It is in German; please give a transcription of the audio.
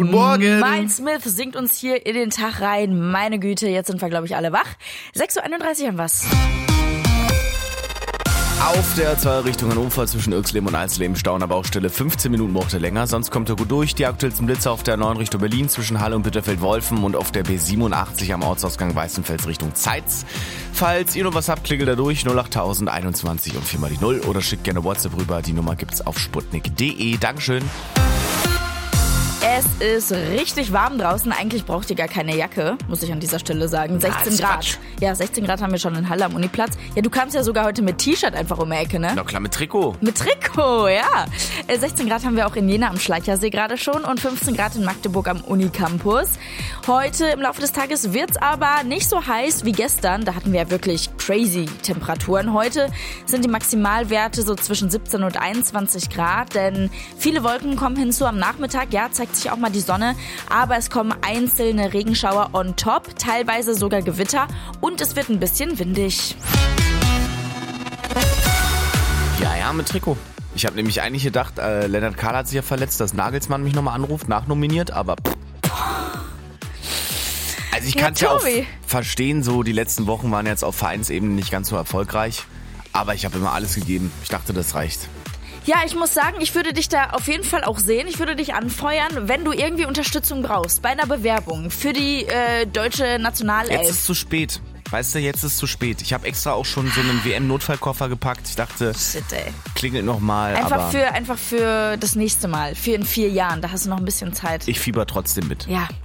Guten Morgen. Miles Smith singt uns hier in den Tag rein. Meine Güte, jetzt sind wir, glaube ich, alle wach. 6.31 Uhr haben wir's. Auf der Zweierrichtung ein Unfall zwischen Irxleben und Eisleben, Stau an der Baustelle. 15 Minuten braucht er länger, sonst kommt er gut durch. Die aktuellsten Blitze auf der 9 Richtung Berlin zwischen Halle und Bitterfeld-Wolfen und auf der B87 am Ortsausgang Weißenfels Richtung Zeitz. Falls ihr noch was habt, klingelt da durch 08000 21 und 4 mal die 0 oder schickt gerne WhatsApp rüber. Die Nummer gibt's auf sputnik.de. Dankeschön. Es ist richtig warm draußen. Eigentlich braucht ihr gar keine Jacke, muss ich an dieser Stelle sagen. 16 Grad. Quatsch. Ja, 16 Grad haben wir schon in Halle am Uniplatz. Ja, du kamst ja sogar heute mit T-Shirt einfach um die Ecke, ne? Na klar, mit Trikot. Mit Trikot, ja. 16 Grad haben wir auch in Jena am Schleichersee gerade schon und 15 Grad in Magdeburg am Unicampus. Heute im Laufe des Tages wird's aber nicht so heiß wie gestern. Da hatten wir ja wirklich crazy Temperaturen. Heute sind die Maximalwerte so zwischen 17 und 21 Grad, denn viele Wolken kommen hinzu am Nachmittag. Ja, zeigt sich auch mal die Sonne, aber es kommen einzelne Regenschauer on top, teilweise sogar Gewitter und es wird ein bisschen windig. Ja, mit Trikot. Ich habe nämlich eigentlich gedacht, Lennart Kahl hat sich ja verletzt, dass Nagelsmann mich nochmal anruft, nachnominiert, aber also ich kann es ja auch verstehen, so die letzten Wochen waren jetzt auf Vereinsebene nicht ganz so erfolgreich, aber ich habe immer alles gegeben. Ich dachte, das reicht. Ja, ich muss sagen, ich würde dich da auf jeden Fall auch sehen. Ich würde dich anfeuern, wenn du irgendwie Unterstützung brauchst bei einer Bewerbung für die deutsche Nationalelf. Jetzt ist zu spät. Weißt du, jetzt ist zu spät. Ich habe extra auch schon so einen WM-Notfallkoffer gepackt. Ich dachte, Shit, ey. Klingelt nochmal. Einfach für das nächste Mal, für in 4 Jahren. Da hast du noch ein bisschen Zeit. Ich fieber trotzdem mit. Ja.